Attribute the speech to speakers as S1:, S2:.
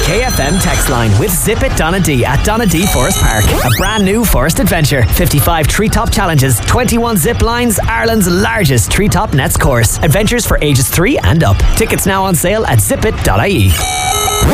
S1: KFM text line with Zip It Donna D at Donna D Forest Park. A brand new forest adventure. 55 treetop challenges, 21 zip lines, Ireland's largest treetop nets course. Adventures for ages 3 and up. Tickets now on sale at zipit.ie.